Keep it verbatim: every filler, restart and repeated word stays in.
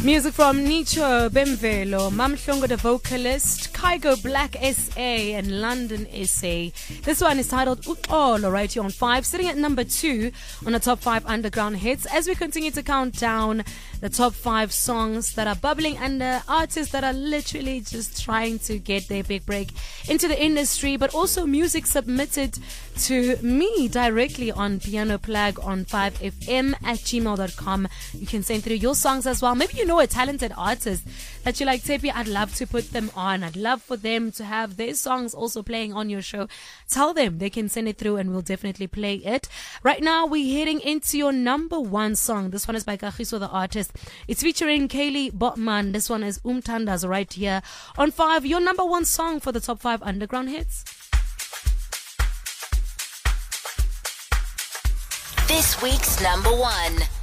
Music from Nicho Bemvelo, Mamhlongo the vocalist, Kygo Black S A, and London S A. This one is titled Uxolo, right here on five, sitting at number two on the top five underground hits. As we continue to count down the top five songs that are bubbling under artists that are literally just trying to get their big break into the industry, but also music submitted to me directly on Piano Plug on five F M at gmail dot com. You can send through your songs as well. Maybe you know a talented artist that you like, Tepi, I'd love to put them on. I'd love for them to have their songs also playing on your show. Tell them they can send it through and we'll definitely play it. Right now, we're heading into your number one song. This one is by Kagiso the artist. It's featuring Kaylee Botman. This one is Umtanda's right here on five. Your number one song for the top five underground hits. This week's number one.